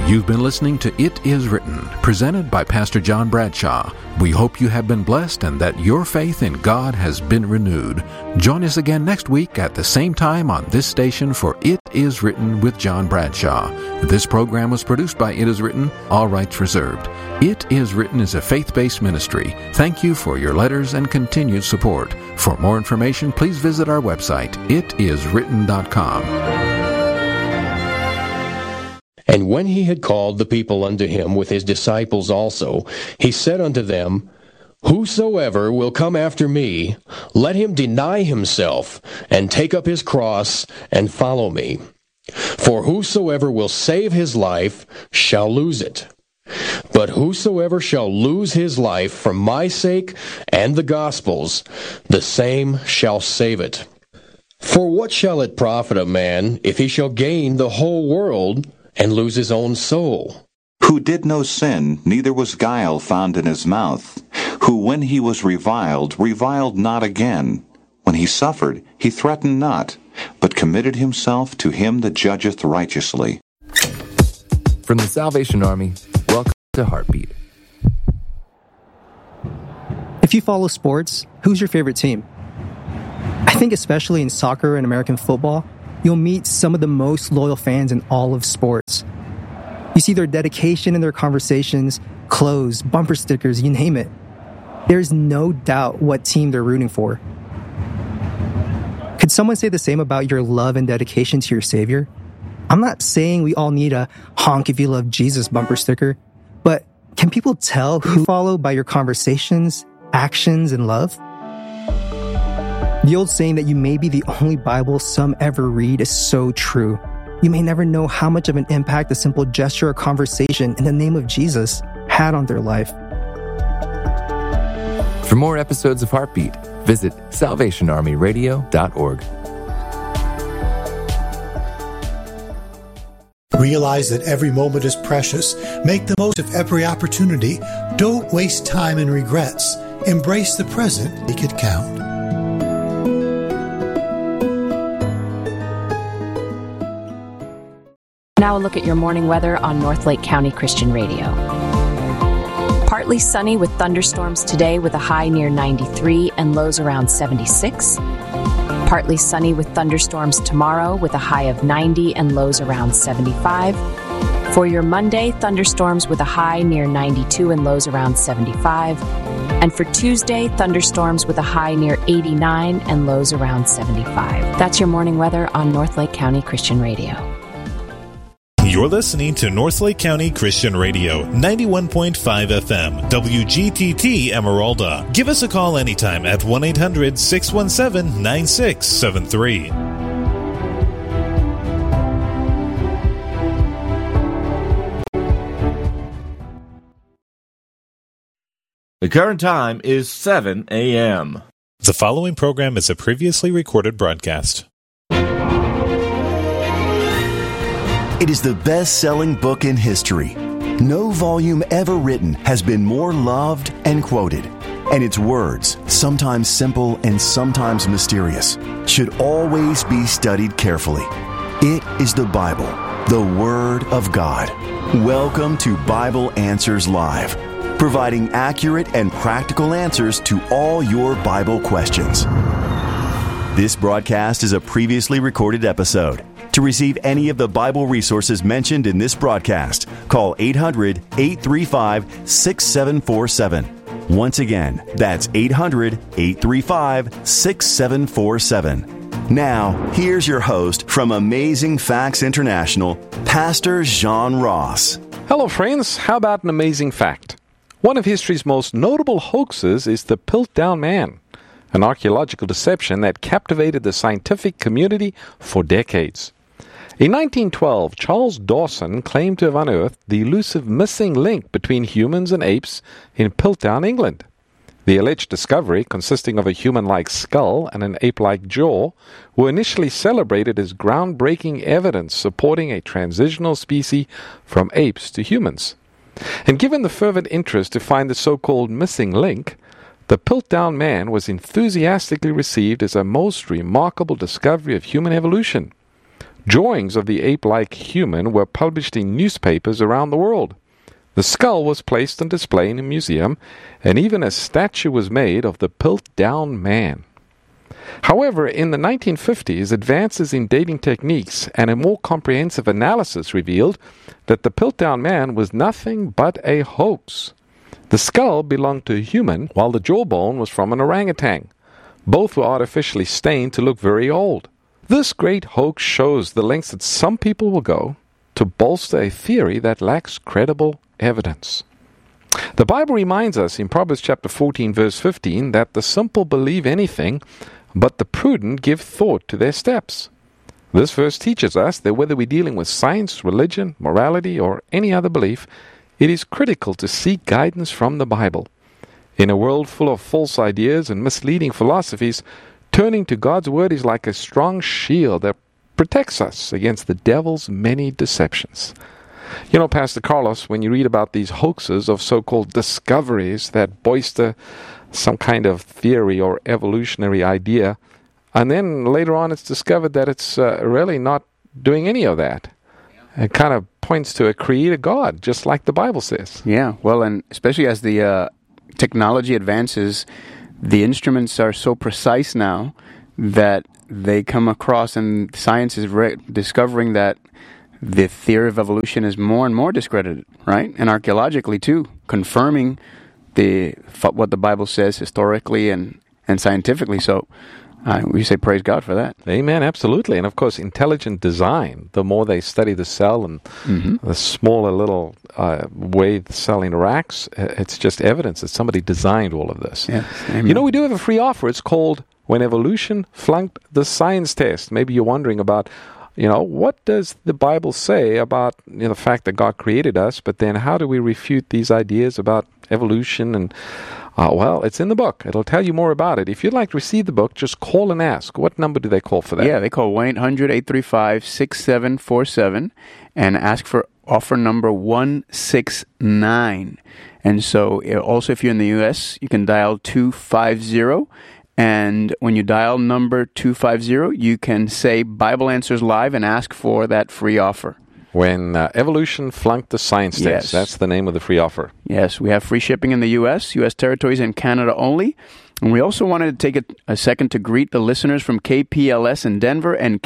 You've been listening to It Is Written, presented by Pastor John Bradshaw. We hope you have been blessed and that your faith in God has been renewed. Join us again next week at the same time on this station for It Is Written with John Bradshaw. This program was produced by It Is Written, all rights reserved. It Is Written is a faith-based ministry. Thank you for your letters and continued support. For more information, please visit our website, itiswritten.com. And when he had called the people unto him with his disciples also, he said unto them, Whosoever will come after me, let him deny himself, and take up his cross, and follow me. For whosoever will save his life shall lose it. But whosoever shall lose his life for my sake and the gospel's, the same shall save it. For what shall it profit a man if he shall gain the whole world and lose his own soul? Who did no sin, neither was guile found in his mouth, who when he was reviled, reviled not again. When he suffered, he threatened not, but committed himself to him that judgeth righteously. From the Salvation Army, welcome to Heartbeat. If you follow sports, who's your favorite team? I think especially in soccer and American football, you'll meet some of the most loyal fans in all of sports. You see their dedication in their conversations, clothes, bumper stickers, you name it. There's no doubt what team they're rooting for. Could someone say the same about your love and dedication to your Savior? I'm not saying we all need a honk if you love Jesus bumper sticker, but can people tell who you follow by your conversations, actions, and love? The old saying that you may be the only Bible some ever read is so true. You may never know how much of an impact a simple gesture or conversation in the name of Jesus had on their life. For more episodes of Heartbeat, visit salvationarmyradio.org. Realize that every moment is precious. Make the most of every opportunity. Don't waste time in regrets. Embrace the present. Make it count. Now a look at your morning weather on Northlake County Christian Radio. Partly sunny with thunderstorms today with a high near 93 and lows around 76. Partly sunny with thunderstorms tomorrow with a high of 90 and lows around 75. For your Monday, thunderstorms with a high near 92 and lows around 75. And for Tuesday, thunderstorms with a high near 89 and lows around 75. That's your morning weather on Northlake County Christian Radio. You're listening to Northlake County Christian Radio, 91.5 FM, WGTT Emeralda. Give us a call anytime at 1-800-617-9673. The current time is 7 a.m. The following program is a previously recorded broadcast. It is the best-selling book in history. No volume ever written has been more loved and quoted. And its words, sometimes simple and sometimes mysterious, should always be studied carefully. It is the Bible, the Word of God. Welcome to Bible Answers Live, providing accurate and practical answers to all your Bible questions. This broadcast is a previously recorded episode. To receive any of the Bible resources mentioned in this broadcast, call 800-835-6747. Once again, that's 800-835-6747. Now, here's your host from Amazing Facts International, Pastor John Ross. Hello, friends. How about an amazing fact? One of history's most notable hoaxes is the Piltdown Man, an archaeological deception that captivated the scientific community for decades. In 1912, Charles Dawson claimed to have unearthed the elusive missing link between humans and apes in Piltdown, England. The alleged discovery, consisting of a human-like skull and an ape-like jaw, were initially celebrated as groundbreaking evidence supporting a transitional species from apes to humans. And given the fervent interest to find the so-called missing link, the Piltdown Man was enthusiastically received as a most remarkable discovery of human evolution. Drawings of the ape-like human were published in newspapers around the world. The skull was placed on display in a museum, and even a statue was made of the Piltdown Man. However, in the 1950s, advances in dating techniques and a more comprehensive analysis revealed that the Piltdown Man was nothing but a hoax. The skull belonged to a human, while the jawbone was from an orangutan. Both were artificially stained to look very old. This great hoax shows the lengths that some people will go to bolster a theory that lacks credible evidence. The Bible reminds us in Proverbs chapter 14, verse 15, that the simple believe anything, but the prudent give thought to their steps. This verse teaches us that whether we're dealing with science, religion, morality, or any other belief, it is critical to seek guidance from the Bible. In a world full of false ideas and misleading philosophies, turning to God's Word is like a strong shield that protects us against the devil's many deceptions. You know, Pastor Carlos, when you read about these hoaxes of so-called discoveries that bolster some kind of theory or evolutionary idea, and then later on it's discovered that it's really not doing any of that. It kind of points to a creator God, just like the Bible says. Yeah, well, and especially as the technology advances, the instruments are so precise now that they come across, and science is discovering that the theory of evolution is more and more discredited, right? And archaeologically too, confirming what the Bible says historically and scientifically. So we say praise God for that. Amen, absolutely. And of course, intelligent design, the more they study the cell and the smaller little way the cell interacts, it's just evidence that somebody designed all of this. Yes, amen. You know, we do have a free offer. It's called When Evolution Flunked the Science Test. Maybe you're wondering about, you know, what does the Bible say about the fact that God created us, but then how do we refute these ideas about evolution? And well, it's in the book. It'll tell you more about it. If you'd like to receive the book, just call and ask. What number do they call for that? Yeah, they call 1-800-835-6747 and ask for offer number 169. And so also if you're in the U.S., you can dial 250. And when you dial number 250, you can say Bible Answers Live and ask for that free offer. When Evolution Flunked the Science Test. Yes. That's the name of the free offer. Yes, we have free shipping in the U.S., U.S. territories, and Canada only. And we also wanted to take a second to greet the listeners from KPLS in Denver and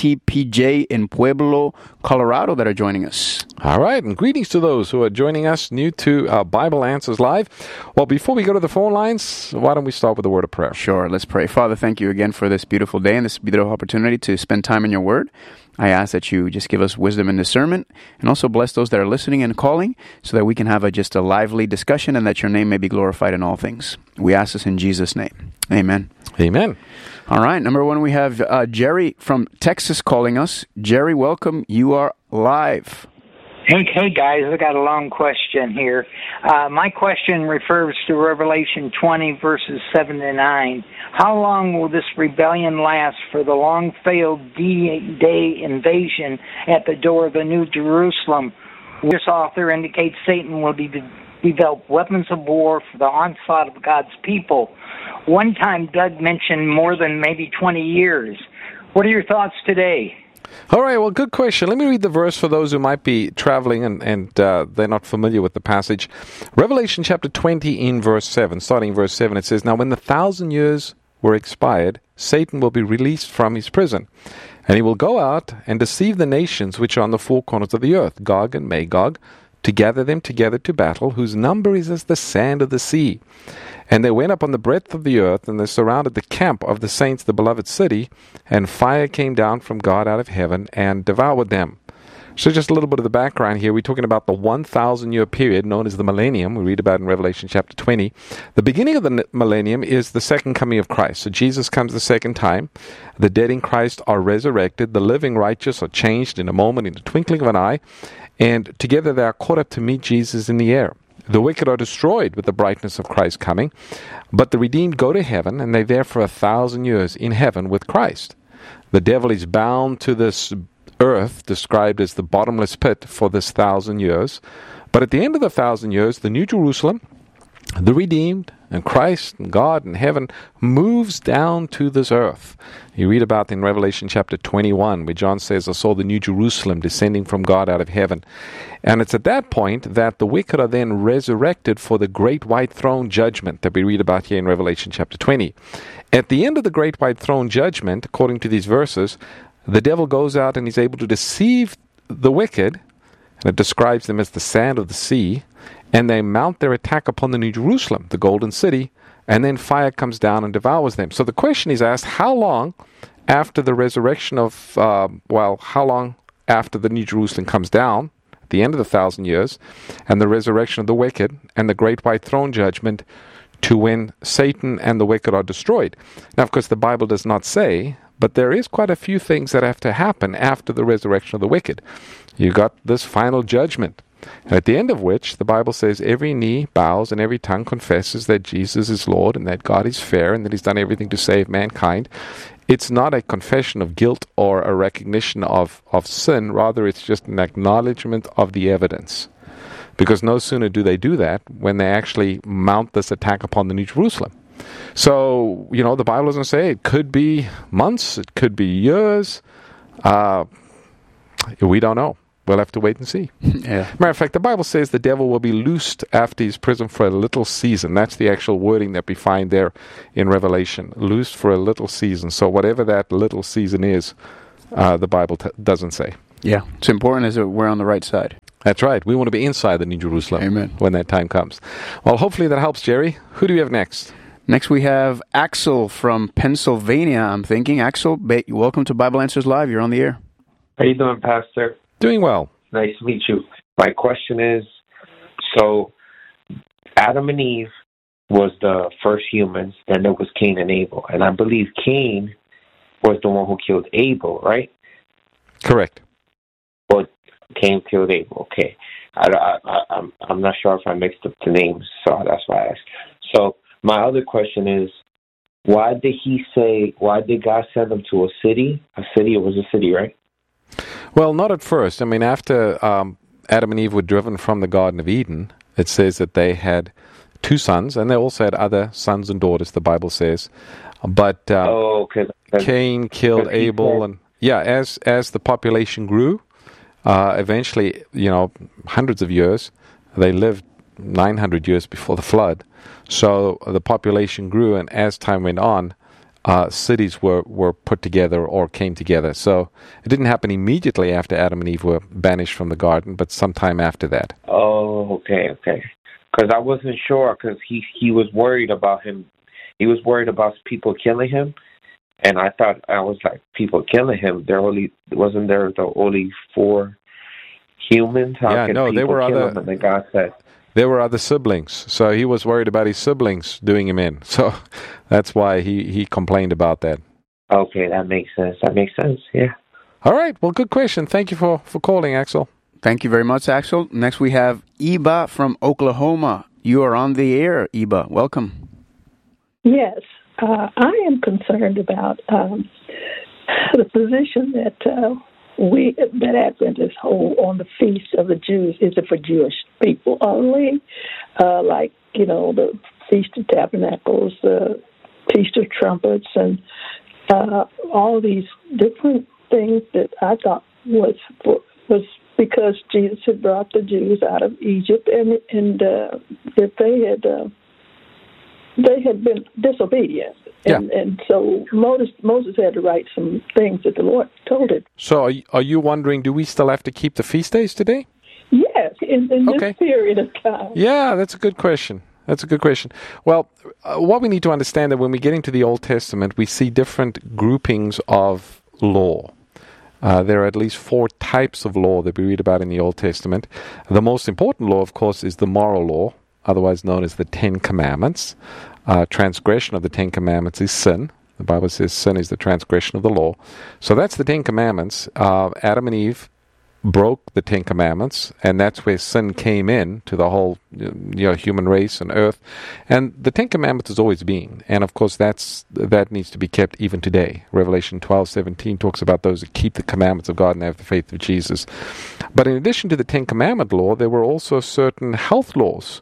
KTPJ in Pueblo, Colorado that are joining us. All right, and greetings to those who are joining us new to Bible Answers Live. Well, before we go to the phone lines, why don't we start with a word of prayer? Sure, let's pray. Father, thank you again for this beautiful day and this beautiful opportunity to spend time in your word. I ask that you just give us wisdom and discernment, and also bless those that are listening and calling so that we can have just a lively discussion and that your name may be glorified in all things. We ask this in Jesus' name. Amen. Amen. All right, number one, we have Jerry from Texas calling us. Jerry, welcome. You are live. Hey guys, I got a long question here. My question refers to Revelation 20, verses 7 to 9. How long will this rebellion last for the long-failed D-Day invasion at the door of the New Jerusalem? This author indicates Satan will develop weapons of war for the onslaught of God's people. One time, Doug mentioned more than maybe 20 years. What are your thoughts today? All right, well, good question. Let me read the verse for those who might be traveling and they're not familiar with the passage. Revelation chapter 20 in verse 7, starting verse 7, it says, Now when the 1,000 years were expired, Satan will be released from his prison, and he will go out and deceive the nations which are on the four corners of the earth, Gog and Magog, to gather them together to battle, whose number is as the sand of the sea. And they went up on the breadth of the earth, and they surrounded the camp of the saints, the beloved city, and fire came down from God out of heaven and devoured them. So just a little bit of the background here. We're talking about the 1,000-year period known as the millennium. We read about in Revelation chapter 20. The beginning of the millennium is the second coming of Christ. So Jesus comes the second time. The dead in Christ are resurrected. The living righteous are changed in a moment, in the twinkling of an eye. And together they are caught up to meet Jesus in the air. The wicked are destroyed with the brightness of Christ coming, but the redeemed go to heaven, and they're there for 1,000 years in heaven with Christ. The devil is bound to this earth, described as the bottomless pit, for this 1,000 years. But at the end of the 1,000 years, the New Jerusalem the redeemed, and Christ and God and heaven moves down to this earth. You read about in Revelation chapter 21, where John says, I saw the new Jerusalem descending from God out of heaven. And it's at that point that the wicked are then resurrected for the great white throne judgment that we read about here in Revelation chapter 20. At the end of the great white throne judgment, according to these verses, the devil goes out and he's able to deceive the wicked, and it describes them as the sand of the sea, and they mount their attack upon the New Jerusalem, the golden city, and then fire comes down and devours them. So the question is asked, how long after the resurrection of, how long after the New Jerusalem comes down, at the end of the 1,000 years, and the resurrection of the wicked, and the great white throne judgment, to when Satan and the wicked are destroyed? Now, of course, the Bible does not say, but there is quite a few things that have to happen after the resurrection of the wicked. You got this final judgment, and at the end of which the Bible says every knee bows and every tongue confesses that Jesus is Lord and that God is fair and that He's done everything to save mankind. It's not a confession of guilt or a recognition of sin. Rather, it's just an acknowledgement of the evidence. Because no sooner do they do that when they actually mount this attack upon the New Jerusalem. So, the Bible doesn't say it could be months, it could be years. We don't know. We'll have to wait and see. Yeah. Matter of fact, the Bible says the devil will be loosed after his prison for a little season. That's the actual wording that we find there in Revelation. Loosed for a little season. So whatever that little season is, the Bible doesn't say. Yeah. It's important as we're on the right side. That's right. We want to be inside the New Jerusalem. Amen. When that time comes. Well, hopefully that helps, Jerry. Who do we have next? Next we have Axel from Pennsylvania, I'm thinking. Axel, welcome to Bible Answers Live. You're on the air. How you doing, Pastor? Doing well. Nice to meet you. My question is, so Adam and Eve was the first humans, then there was Cain and Abel. And I believe Cain was the one who killed Abel, right? Correct. Or Cain killed Abel, okay. I'm not sure if I mixed up the names, so that's why I asked. So my other question is, why did God send them to a city? It was a city, right? Well, not at first. I mean, after Adam and Eve were driven from the Garden of Eden, it says that they had 2 sons, and they also had other sons and daughters, the Bible says. But Cain killed Abel, and as the population grew, eventually, hundreds of years, they lived 900 years before the flood. So the population grew, and as time went on, cities were put together or came together. So it didn't happen immediately after Adam and Eve were banished from the garden, but sometime after that. Oh, okay. Because I wasn't sure, because he was worried about him. He was worried about people killing him, and I was like, people killing him. Wasn't there the only 4 humans? There were other. And then God said, there were other siblings, so he was worried about his siblings doing him in. So that's why he complained about that. Okay, that makes sense. Yeah. All right. Well, good question. Thank you for calling, Axel. Thank you very much, Axel. Next we have Iba from Oklahoma. You are on the air, Iba. Welcome. Yes. I am concerned about the position that Adventists hold on the Feast of the Jews. Is it for Jewish people only? The Feast of Tabernacles, the Feast of Trumpets, and all these different things that I thought was because Jesus had brought the Jews out of Egypt, and if they had been disobedient. And so Moses had to write some things that the Lord told him. So are you wondering, do we still have to keep the feast days today? Yes, in this period of time. Yeah, that's a good question. Well, what we need to understand that when we get into the Old Testament, we see different groupings of law. There are at least 4 types of law that we read about in the Old Testament. The most important law, of course, is the moral law, otherwise known as the 10 Commandments. Transgression of the 10 Commandments is sin. The Bible says sin is the transgression of the law. So that's the 10 Commandments. Adam and Eve broke the 10 Commandments, and that's where sin came in to the whole human race and earth. And the 10 Commandments has always been, and of course that needs to be kept even today. Revelation 12:17 talks about those that keep the commandments of God and have the faith of Jesus. But in addition to the 10 Commandment law, there were also certain health laws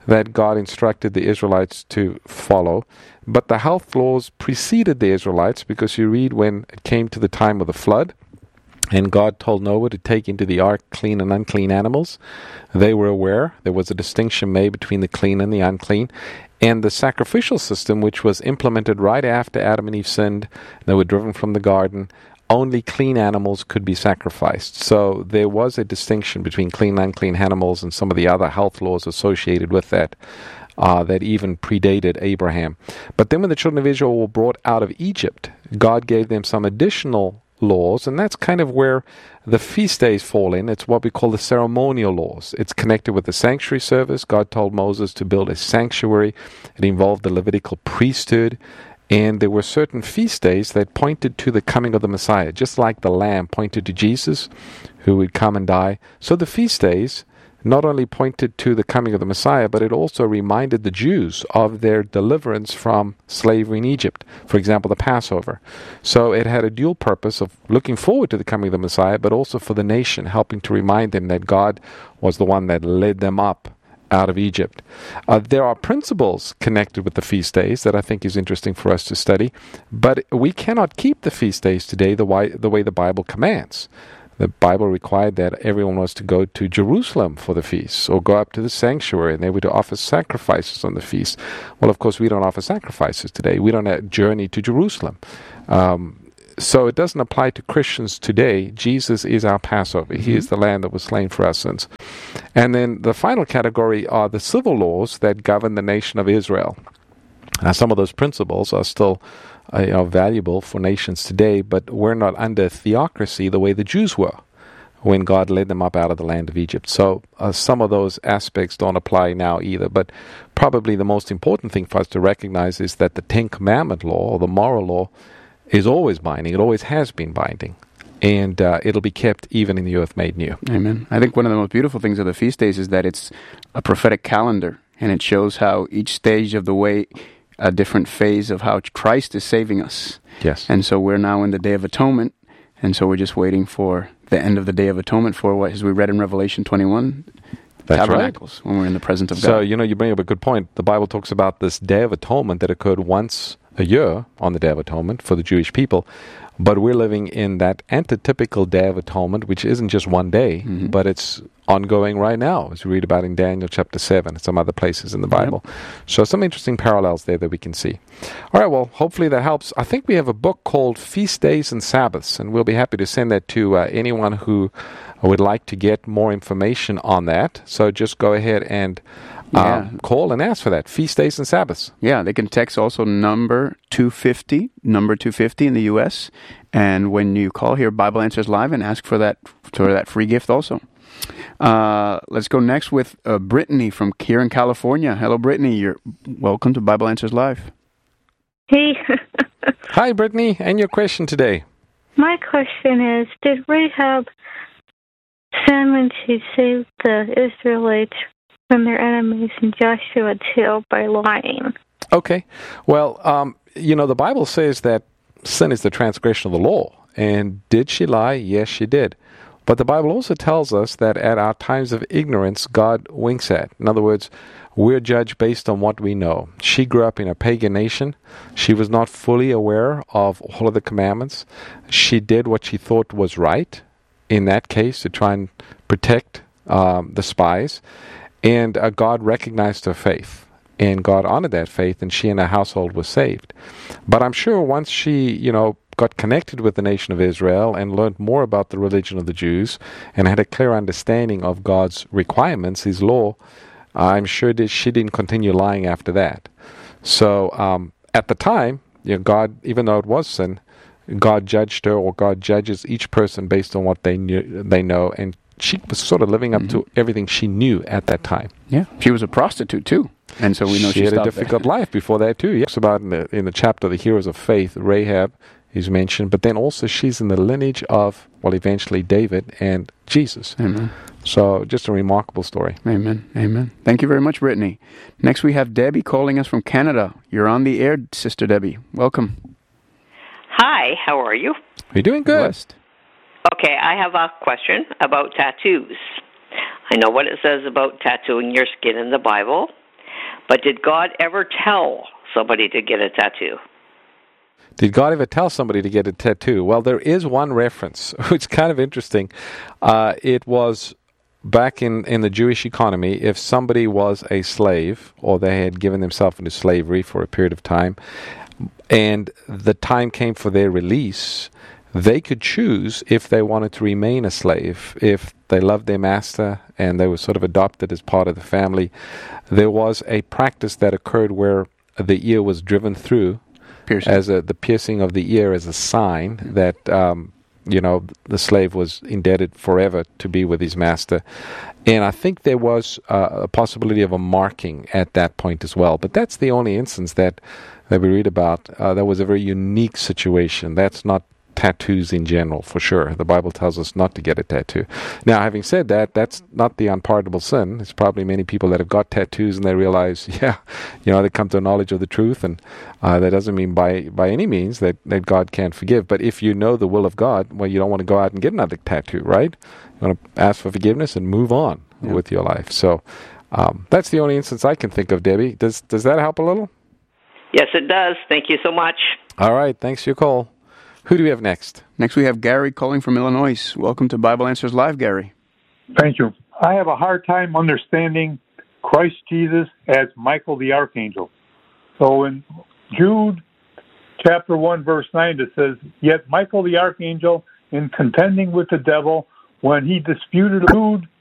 that God instructed the Israelites to follow. But the health laws preceded the Israelites, because you read when it came to the time of the flood, and God told Noah to take into the ark clean and unclean animals. They were aware there was a distinction made between the clean and the unclean. And the sacrificial system, which was implemented right after Adam and Eve sinned, they were driven from the garden, only clean animals could be sacrificed. So there was a distinction between clean and unclean animals and some of the other health laws associated with that, that even predated Abraham. But then when the children of Israel were brought out of Egypt, God gave them some additional laws, and that's kind of where the feast days fall in. It's what we call the ceremonial laws. It's connected with the sanctuary service. God told Moses to build a sanctuary. It involved the Levitical priesthood, and there were certain feast days that pointed to the coming of the Messiah, just like the lamb pointed to Jesus, who would come and die. So the feast days not only pointed to the coming of the Messiah, but it also reminded the Jews of their deliverance from slavery in Egypt. For example, the Passover. So it had a dual purpose of looking forward to the coming of the Messiah, but also for the nation, helping to remind them that God was the one that led them up out of Egypt. There are principles connected with the feast days that I think is interesting for us to study, but we cannot keep the feast days today the way the Bible commands. The Bible required that everyone was to go to Jerusalem for the feast, or go up to the sanctuary, and they were to offer sacrifices on the feast. Well, of course, we don't offer sacrifices today. We don't journey to Jerusalem. So it doesn't apply to Christians today. Jesus is our Passover. He is the Lamb that was slain for our sins. And then the final category are the civil laws that govern the nation of Israel. Now, some of those principles are still valuable for nations today, but we're not under theocracy the way the Jews were when God led them up out of the land of Egypt. So some of those aspects don't apply now either, but probably the most important thing for us to recognize is that the Ten Commandment law, or the moral law, is always binding. It always has been binding, and it'll be kept even in the earth made new. Amen. I think one of the most beautiful things of the feast days is that it's a prophetic calendar, and it shows how each stage of the way, a different phase of how Christ is saving us. Yes. And so we're now in the Day of Atonement, and so we're just waiting for the end of the Day of Atonement for what, as we read in Revelation 21, That's tabernacles, right. When we're in the presence of God. So, you bring up a good point. The Bible talks about this Day of Atonement that occurred once a year on the Day of Atonement for the Jewish people, but we're living in that antitypical Day of Atonement, which isn't just one day, but it's ongoing right now, as we read about in Daniel chapter 7 and some other places in the Bible. Yep. So some interesting parallels there that we can see. All right, well, hopefully that helps. I think we have a book called Feast Days and Sabbaths, and we'll be happy to send that to anyone who would like to get more information on that. So just go ahead and call and ask for that. Feast Days and Sabbaths. Yeah, they can text also number 250 in the U.S. And when you call here, Bible Answers Live, and ask for that free gift also. Let's go next with Brittany from here in California. Hello, Brittany. You're welcome to Bible Answers Live. Hey. Hi, Brittany. And your question today? My question is, did Rahab sin when she saved the Israelites from their enemies in Joshua 2 by lying? Okay. Well, the Bible says that sin is the transgression of the law. And did she lie? Yes, she did. But the Bible also tells us that at our times of ignorance, God winks at. In other words, we're judged based on what we know. She grew up in a pagan nation. She was not fully aware of all of the commandments. She did what she thought was right in that case to try and protect the spies. And God recognized her faith. And God honored that faith, and she and her household were saved. But I'm sure once she, got connected with the nation of Israel and learned more about the religion of the Jews and had a clear understanding of God's requirements, His law, I'm sure that she didn't continue lying after that. So at the time, God, even though it was sin, God judged her, or God judges each person based on what they know, and she was sort of living up to everything she knew at that time. Yeah, she was a prostitute too, and so we know she had a difficult life before that too. Yes, about in the chapter "The Heroes of Faith," Rahab is mentioned, but then also she's in the lineage of, eventually David and Jesus. Amen. So just a remarkable story. Amen. Amen. Thank you very much, Brittany. Next we have Debbie calling us from Canada. You're on the air, Sister Debbie. Welcome. Hi, how are you? You're doing good. Blessed. Okay, I have a question about tattoos. I know what it says about tattooing your skin in the Bible, But did God ever tell somebody to get a tattoo? Did God ever tell somebody to get a tattoo? Well, there is one reference, which is kind of interesting. It was back in the Jewish economy, if somebody was a slave or they had given themselves into slavery for a period of time, and the time came for their release, they could choose if they wanted to remain a slave, if they loved their master and they were sort of adopted as part of the family. There was a practice that occurred where the ear was driven through as the piercing of the ear as a sign that the slave was indebted forever to be with his master. And I think there was a possibility of a marking at that point as well. But that's the only instance that we read about. That was a very unique situation. That's not tattoos in general, for sure. The Bible tells us not to get a tattoo. Now, having said that, that's not the unpardonable sin. There's probably many people that have got tattoos and they realize, they come to a knowledge of the truth, and that doesn't mean by any means that God can't forgive. But if you know the will of God, well, you don't want to go out and get another tattoo, right? You want to ask for forgiveness and move on with your life. So that's the only instance I can think of, Debbie. Does that help a little? Yes, it does. Thank you so much. All right. Thanks for your call. Who do we have next? Next we have Gary calling from Illinois. Welcome to Bible Answers Live, Gary. Thank you. I have a hard time understanding Christ Jesus as Michael the Archangel. So in Jude chapter 1, verse 9, it says, "Yet Michael the Archangel, in contending with the devil, when he disputed,